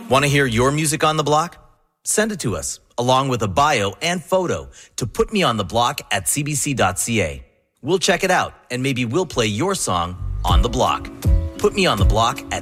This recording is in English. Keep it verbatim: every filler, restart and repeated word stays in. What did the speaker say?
Want to hear your music on the block? Send it to us, along with a bio and photo, to putmeontheblock at c b c dot c a. We'll check it out, and maybe we'll play your song on the block. Put me on the block at